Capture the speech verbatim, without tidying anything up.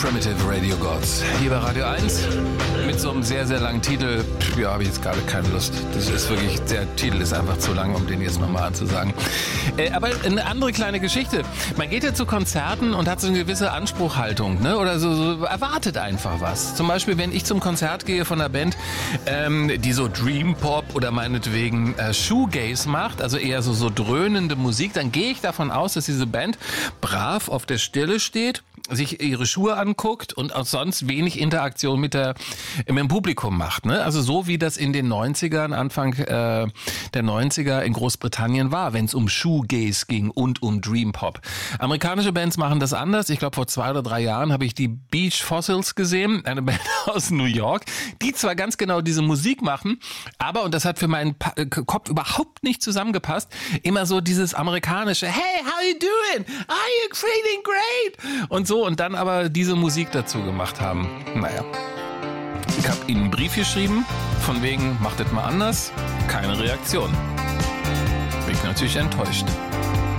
Primitive Radio Gods. Hier bei Radio eins mit so einem sehr, sehr langen Titel. Ja, habe ich jetzt gerade keine Lust. Das ist wirklich, der Titel ist einfach zu lang, um den jetzt nochmal anzusagen. Äh, aber eine andere kleine Geschichte. Man geht ja zu Konzerten und hat so eine gewisse Anspruchhaltung, ne? Oder so, so erwartet einfach was. Zum Beispiel, wenn ich zum Konzert gehe von einer Band, ähm, die so Dream Pop oder meinetwegen äh, Shoegaze macht, also eher so, so dröhnende Musik, dann gehe ich davon aus, dass diese Band brav auf der Stelle steht, sich ihre Schuhe anguckt und auch sonst wenig Interaktion mit der mit dem Publikum macht, ne? Also so wie das in den neunzigern, Anfang äh, der neunziger in Großbritannien war, wenn es um Shoegaze ging und um Dream Pop. Amerikanische Bands machen das anders. Ich glaube, vor zwei oder drei Jahren habe ich die Beach Fossils gesehen, eine Band aus New York, die zwar ganz genau diese Musik machen, aber, und das hat für meinen pa- Kopf überhaupt nicht zusammengepasst, immer so dieses amerikanische, hey, how you doing? Are you feeling great? Und so, und dann aber diese Musik dazu gemacht haben. Naja. Ich habe ihnen einen Brief geschrieben, von wegen, macht das mal anders. Keine Reaktion. Bin ich natürlich enttäuscht.